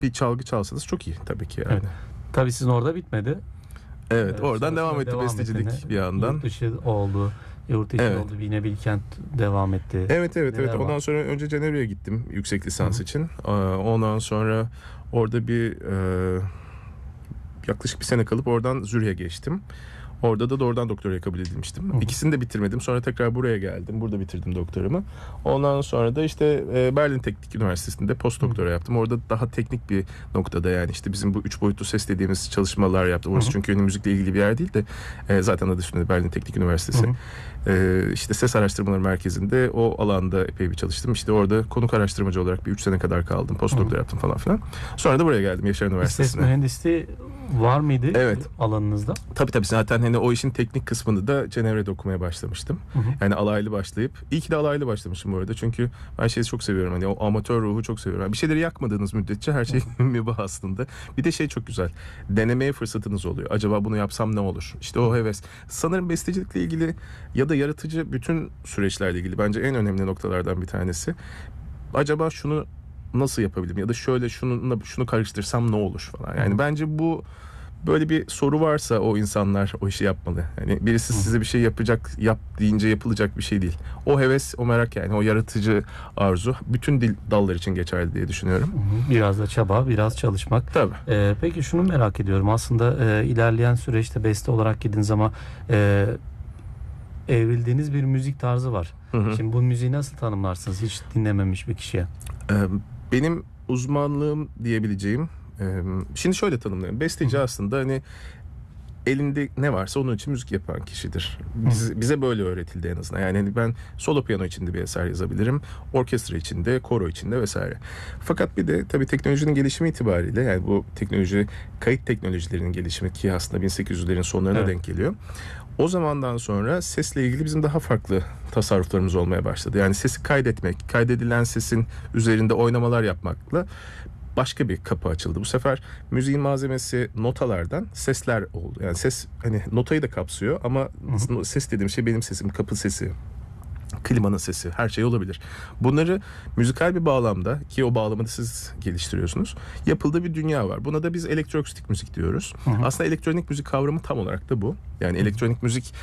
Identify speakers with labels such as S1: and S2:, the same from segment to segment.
S1: bir çalgı çalsanız çok iyi tabii ki yani.
S2: Evet. Tabii sizin orada bitmedi.
S1: Evet, oradan devam etti
S2: Devam
S1: bestecilik
S2: ettiniz.
S1: bir yandan.
S2: Yurt dışı oldu. Yurt içi
S1: Evet.
S2: oldu. Yine Bilkent devam etti.
S1: Evet.
S2: Neler var?
S1: Ondan sonra önce Cenevre'ye gittim yüksek lisans
S2: Hı-hı.
S1: için. Ondan sonra orada yaklaşık bir sene kalıp oradan Zürih'e geçtim. Orada da doğrudan doktoraya kabul edilmiştim.
S2: Hı-hı.
S1: İkisini de bitirmedim. Sonra tekrar buraya geldim. Burada bitirdim doktoramı. Ondan sonra da işte Berlin Teknik Üniversitesi'nde post doktora yaptım. Orada daha teknik bir noktada, yani işte bizim bu 3 boyutlu ses dediğimiz çalışmalar yaptım. Orası çünkü müzikle ilgili bir yer değil de zaten adı üstünde Berlin Teknik Üniversitesi. İşte ses araştırmaları merkezinde o alanda epey bir çalıştım. İşte orada konuk araştırmacı olarak bir 3 sene kadar kaldım. Post doktora yaptım falan filan. Sonra da buraya geldim Yaşar Üniversitesi'ne.
S2: Ses mühendisliği var mıydı alanınızda?
S1: Tabii zaten hani o işin teknik kısmını da Cenevre'de okumaya başlamıştım. Yani alaylı başlayıp. İyi ki de alaylı başlamışım bu arada. Çünkü ben şeyi çok seviyorum. Hani o amatör ruhu çok seviyorum. Yani bir şeyleri yakmadığınız müddetçe her şey mübah aslında. Bir de şey çok güzel. Denemeye fırsatınız oluyor. Acaba bunu yapsam ne olur? İşte o heves. Sanırım bestecilikle ilgili ya da yaratıcı bütün süreçlerle ilgili bence en önemli noktalardan bir tanesi. Acaba şunu nasıl yapabilirim? Ya da şöyle şunu karıştırsam ne olur falan. Yani bence bu böyle bir soru varsa o insanlar o işi yapmalı. Yani birisi size bir şey yap deyince yapılacak bir şey değil. O heves, o merak, yani o yaratıcı arzu bütün dallar için geçerli diye düşünüyorum.
S2: Biraz da çaba, biraz çalışmak.
S1: Tabii.
S2: Peki şunu merak ediyorum. Aslında ilerleyen süreçte beste olarak gidiniz ama evrildiğiniz bir müzik tarzı var. Şimdi bu müziği nasıl tanımlarsınız hiç dinlememiş bir kişiye?
S1: Benim uzmanlığım diyebileceğim, şimdi şöyle tanımlayayım. Besteci aslında hani elinde ne varsa onun için müzik yapan kişidir. Bize böyle öğretildi en azından. Yani hani ben solo piyano içinde bir eser yazabilirim. Orkestra içinde, koro içinde vesaire. Fakat bir de tabii teknolojinin gelişimi itibariyle, yani bu teknoloji, kayıt teknolojilerinin gelişimi ki aslında 1800'lerin sonlarına denk geliyor. O zamandan sonra sesle ilgili bizim daha farklı tasarruflarımız olmaya başladı. Yani sesi kaydetmek, kaydedilen sesin üzerinde oynamalar yapmakla başka bir kapı açıldı. Bu sefer müziğin malzemesi notalardan sesler oldu. Yani ses hani notayı da kapsıyor ama ses dediğim şey benim sesim, kapı sesi, klimanın sesi, her şey olabilir. Bunları müzikal bir bağlamda, ki o bağlamı da siz geliştiriyorsunuz, yapıldığı bir dünya var. Buna da biz elektroakustik müzik diyoruz. Aslında elektronik müzik kavramı tam olarak da bu. Yani elektronik müzik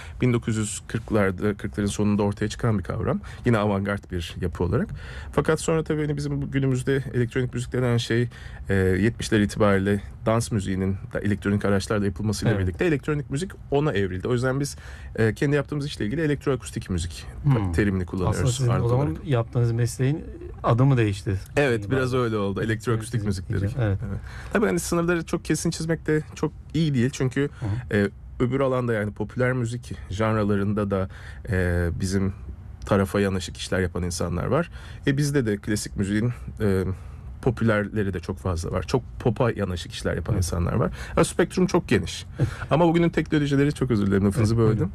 S1: 1940'ların sonunda ortaya çıkan bir kavram. Yine avantgard bir yapı olarak. Fakat sonra tabii hani bizim günümüzde elektronik müzik denen şey 70'ler itibariyle dans müziğinin da elektronik araçlarla yapılmasıyla birlikte elektronik müzik ona evrildi. O yüzden biz kendi yaptığımız işle ilgili elektroakustik müzik terimini kullanıyoruz.
S2: Aslında sizin o zaman yaptığınız mesleğin adı mı değişti?
S1: Evet, biraz öyle oldu. Elektroakustik müzik dedik. Evet. Tabii hani sınırları çok kesin çizmek de çok iyi değil. Çünkü öbür alanda, yani popüler müzik janralarında da bizim tarafa yanaşık işler yapan insanlar var. Bizde de klasik müziğin popülerleri de çok fazla var. Çok pop'a yanaşık işler yapan insanlar var. Spektrum çok geniş. Ama bugünün teknolojileri, çok özür dilerim lafınızı böldüm.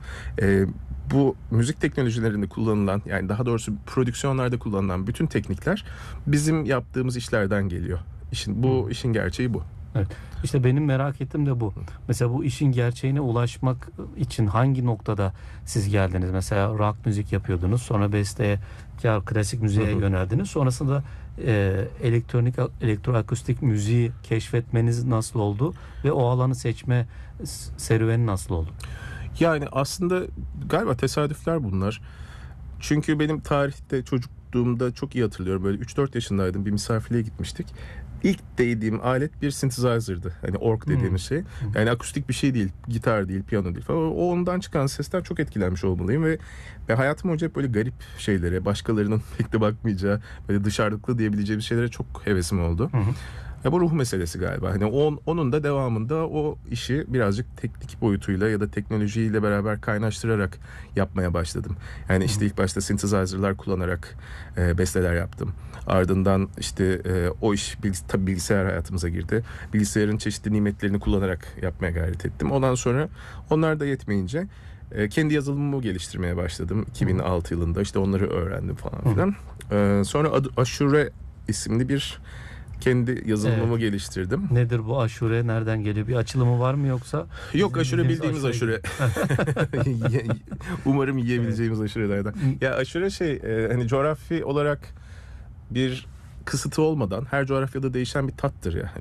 S1: Bu müzik teknolojilerinde kullanılan, yani daha doğrusu prodüksiyonlarda kullanılan bütün teknikler bizim yaptığımız işlerden geliyor. İşin gerçeği bu.
S2: Evet. İşte benim merak ettiğim de bu. Mesela bu işin gerçeğine ulaşmak için hangi noktada siz geldiniz? Mesela rock müzik yapıyordunuz. Sonra besteye, klasik müziğe yöneldiniz. Sonrasında elektroakustik müziği keşfetmeniz nasıl oldu? Ve o alanı seçme serüveni nasıl oldu?
S1: Yani aslında galiba tesadüfler bunlar. Çünkü benim tarihte, çocukluğumda çok iyi hatırlıyorum. Böyle 3-4 yaşındaydım. Bir misafirliğe gitmiştik. İlk değdiğim alet bir synthesizer'dı. Hani org dediğimiz şey. Yani akustik bir şey değil. Gitar değil, piyano değil falan. O ondan çıkan sesten çok etkilenmiş olmalıyım ve hayatım boyunca hep böyle garip şeylere, başkalarının pek de bakmayacağı, böyle dışarıdıklı diyebileceğimiz şeylere çok hevesim oldu. Bu ruh meselesi galiba. Hani onun da devamında o işi birazcık teknik boyutuyla ya da teknolojiyle beraber kaynaştırarak yapmaya başladım. Yani işte ilk başta synthesizer'lar kullanarak besteler yaptım. Ardından işte o iş tabii bilgisayar hayatımıza girdi. Bilgisayarın çeşitli nimetlerini kullanarak yapmaya gayret ettim. Ondan sonra onlar da yetmeyince kendi yazılımımı geliştirmeye başladım. 2006 yılında işte onları öğrendim falan filan. Sonra Aşure isimli bir kendi yazılımımı geliştirdim.
S2: Nedir bu aşure? Nereden geliyor? Bir açılımı var mı yoksa?
S1: Yok, aşure bildiğimiz aşure. Umarım yiyebileceğimiz aşurelerden. Ya aşure hani coğrafi olarak bir kısıtı olmadan her coğrafyada değişen bir tattır ya.